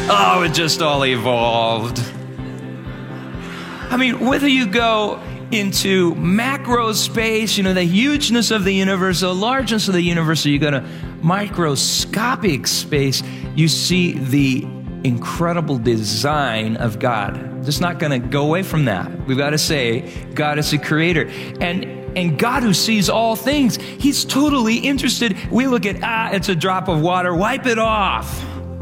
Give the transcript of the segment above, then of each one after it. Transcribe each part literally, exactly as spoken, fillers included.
Oh, it just all evolved. I mean, whether you go into macro space, you know, the hugeness of the universe, the largeness of the universe, or you go to microscopic space, you see the incredible design of God. Just not going to go away from that. We've got to say, God is the creator. And and God who sees all things, he's totally interested. We look at, ah, it's a drop of water, wipe it off.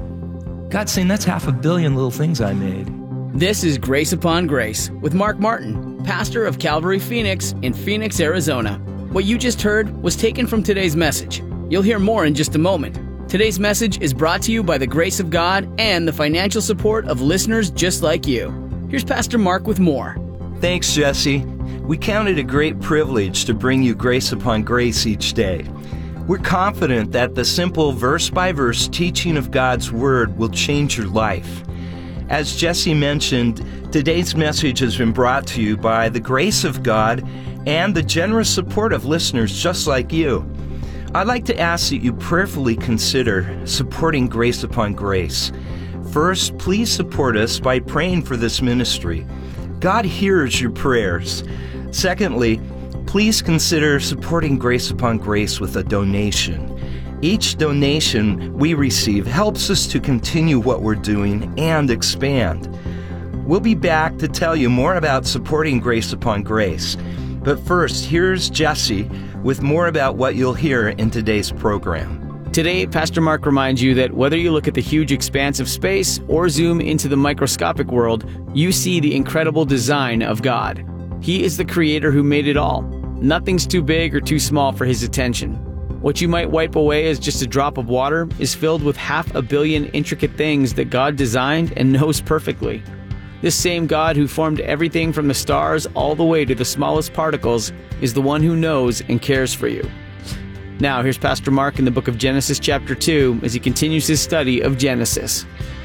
God's saying, that's half a billion little things I made. This is Grace Upon Grace with Mark Martin, pastor of Calvary Phoenix in Phoenix, Arizona. What you just heard was taken from today's message. You'll hear more in just a moment. Today's message is brought to you by the grace of God and the financial support of listeners just like you. Here's Pastor Mark with more. Thanks, Jesse. We count it a great privilege to bring you Grace Upon Grace each day. We're confident that the simple verse-by-verse teaching of God's Word will change your life. As Jesse mentioned, today's message has been brought to you by the grace of God and the generous support of listeners just like you. I'd like to ask that you prayerfully consider supporting Grace Upon Grace. First, please support us by praying for this ministry. God hears your prayers. Secondly, please consider supporting Grace Upon Grace with a donation. Each donation we receive helps us to continue what we're doing and expand. We'll be back to tell you more about supporting Grace Upon Grace. But first, here's Jesse with more about what you'll hear in today's program. Today, Pastor Mark reminds you that whether you look at the huge expanse of space or zoom into the microscopic world, you see the incredible design of God. He is the creator who made it all. Nothing's too big or too small for his attention. What you might wipe away as just a drop of water is filled with half a billion intricate things that God designed and knows perfectly. This same God who formed everything from the stars all the way to the smallest particles is the one who knows and cares for you. Now, here's Pastor Mark in the book of Genesis chapter two as he continues his study of Genesis.